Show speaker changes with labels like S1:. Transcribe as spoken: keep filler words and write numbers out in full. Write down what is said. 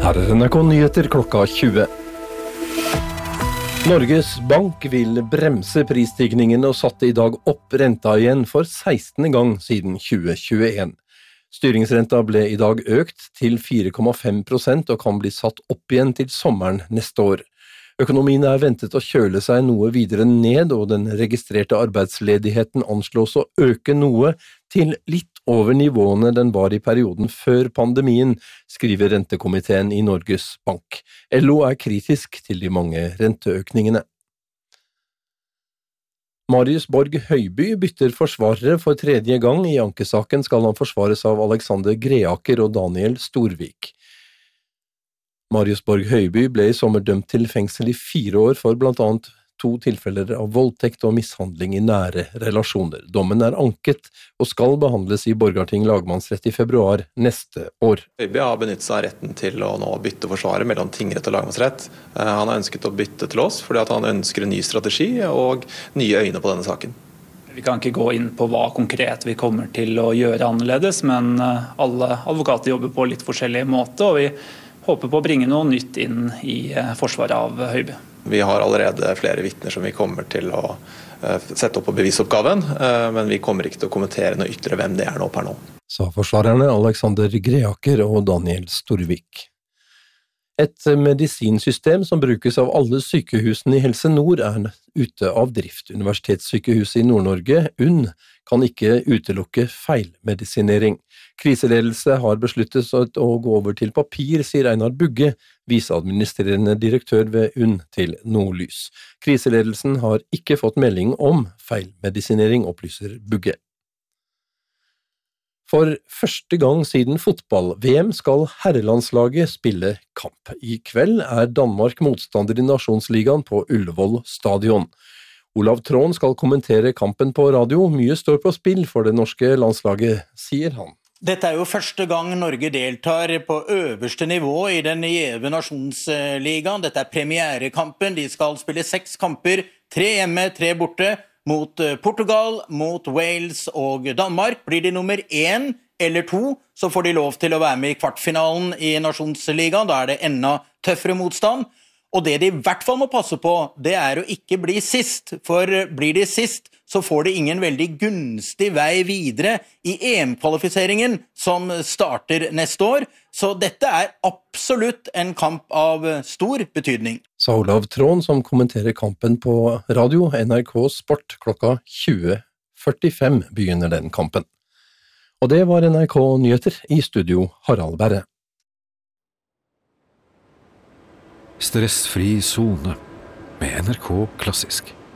S1: Her er N R K Nyheter klokka tjue. Norges Bank vil bremse prisstigningen og satte i dag opp renta igjen for sekstende gang siden tjue tjueen. Styringsrenta ble i dag økt til fire komma fem prosent og kan bli satt opp igjen til sommeren neste år. Økonomien er ventet å kjøle seg noe videre ned, og den registrerte arbeidsledigheten anslås å øke noe til litt over nivåene den var i perioden før pandemien, skriver rentekomiteen i Norges Bank. L O er kritisk til de mange renteøkningene. Marius Borg Høiby bytter forsvarere for tredje gang. I ankesaken skal han forsvares av Alexander Greaker og Daniel Storvik. Marius Borg Høiby ble i sommer dømt til fengsel i fire år for blant annet to tilfeller av voldtekt og mishandling i nære relasjoner. Dommen er anket og skal behandles i Borgarting lagmannsrett i februar neste år.
S2: Høiby har benyttet seg av retten til å nå bytte forsvarer mellom tingrett og lagmannsrett. Han har ønsket å bytte til oss fordi han ønsker en ny strategi og nye øyne på denne saken.
S3: Vi kan ikke gå inn på hva konkret vi kommer til å gjøre annerledes, men alle advokater jobber på litt forskjellig måte, og vi håper på å bringe noe nytt inn i forsvaret av Høiby.
S2: Vi har allerede flere vitner som vi kommer til å sette opp på bevisoppgaven, men vi kommer ikke til å kommentere noe ytterligere hvem det er nå per nå.
S1: Sa forsvarerne Alexander Greaker og Daniel Storvik. Et medisinsystem som brukes av alle sykehusene i Helse Nord er ute av drift. Universitetssykehuset i Nord-Norge, U N, kan ikke utelukke feilmedisinering. Kriseledelse har besluttet å gå over til papir, sier Einar Bugge, viseadministrerende direktør ved U N til Nordlys. Kriseledelsen har ikke fått melding om feilmedisinering, opplyser Bugge. For første gang siden fotball-V M skal herrelandslaget spille kamp. I kveld er Danmark motstander i Nasjonsligaen på Ullevål stadion. Olav Tron skal kommentere kampen på radio. Mye står på spill for det norske landslaget, sier han.
S4: Dette er jo første gang Norge deltar på øverste nivå i den gjeve Nasjonsligaen. Dette er premierekampen. De skal spille seks kamper, tre hjemme, tre borte. Mot Portugal, mot Wales og Danmark. Blir de nummer én eller to, så får de lov til å være med i kvartfinalen i Nasjonsligaen. Da er det enda tøffere motstand. Og det de i hvert fall må passe på, det er å ikke bli sist. For blir de sist, så får de ingen veldig gunstig vei videre i E M-kvalifiseringen som starter neste år. Så dette er absolutt en kamp av stor betydning.
S1: Sa Olav Tron, som kommenterer kampen på radio. N R K Sport klokka tjue førtifem begynner den kampen. Og det var N R K Nyheter, i studio Harald Berre.
S5: Stressfri zone med N R K Klassisk.